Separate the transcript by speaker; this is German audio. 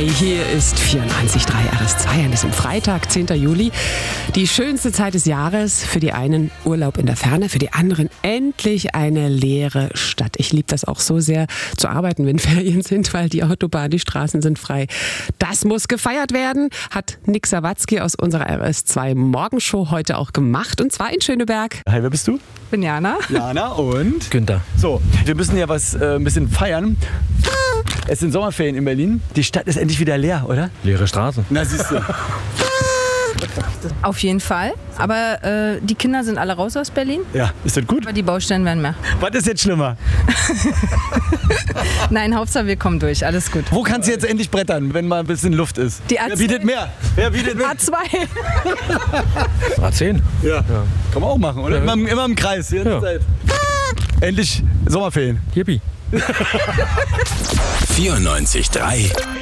Speaker 1: Hier ist 94.3 RS2 an diesem Freitag, 10. Juli. Die schönste Zeit des Jahres. Für die einen Urlaub in der Ferne, für die anderen endlich eine leere Stadt. Ich liebe das auch so sehr zu arbeiten, wenn Ferien sind, weil die Autobahn, die Straßen sind frei. Das muss gefeiert werden, hat Nick Sawatzki aus unserer RS2 Morgenshow heute auch gemacht, und zwar in Schöneberg.
Speaker 2: Hi, wer bist du?
Speaker 3: Bin Jana.
Speaker 2: Jana und
Speaker 4: Günther.
Speaker 2: So, wir müssen ja was ein bisschen feiern. Es sind Sommerferien in Berlin. Die Stadt ist endlich wieder leer, oder?
Speaker 4: Leere Straßen.
Speaker 2: Na, siehst du.
Speaker 3: Auf jeden Fall. Aber die Kinder sind alle raus aus Berlin.
Speaker 2: Ja, ist das gut?
Speaker 3: Aber die Baustellen werden mehr.
Speaker 2: Was ist jetzt schlimmer?
Speaker 3: Nein, Hauptsache wir kommen durch. Alles gut.
Speaker 2: Wo kannst du jetzt endlich brettern, wenn mal ein bisschen Luft ist?
Speaker 3: Die
Speaker 2: Wer bietet mehr? Wer bietet mehr?
Speaker 3: A2.
Speaker 4: A10.
Speaker 2: Ja. Kann man auch machen, oder?
Speaker 4: Ja.
Speaker 2: Immer im Kreis. Die ganze Zeit. Endlich Sommerferien.
Speaker 4: Yippie.
Speaker 5: 94.3